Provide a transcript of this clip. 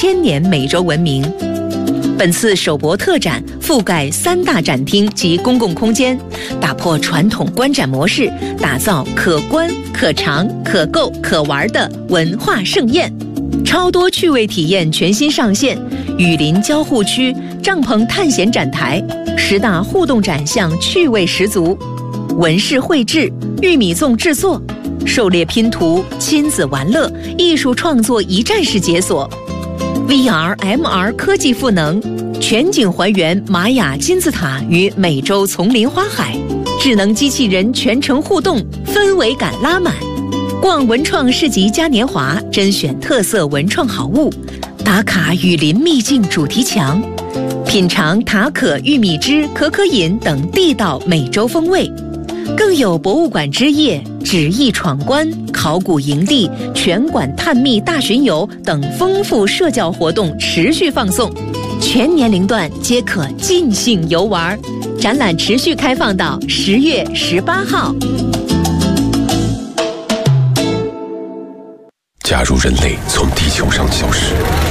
1000年美洲文明。本次首博特展覆盖3大展厅及公共空间，打破传统观展模式，打造可观、可尝、可购、可玩的文化盛宴。超多趣味体验全新上线，雨林交互区、帐篷探险展台，10大互动展项趣味十足。纹饰绘制、玉米粽制作、狩猎拼图、亲子玩乐、艺术创作一站式解锁。VR、MR 科技赋能，全景还原玛雅金字塔与美洲丛林花海，智能机器人全程互动，氛围感拉满。逛文创市集嘉年华，甄选特色文创好物，打卡雨林秘境主题墙，品尝塔可玉米汁、可可饮等地道美洲风味。更有博物馆之夜、纸艺闯关、考古营地、全馆探秘大巡游等丰富社交活动持续放送，全年龄段皆可尽兴游玩。展览持续开放到10月18号。 假如人类从地球上消失，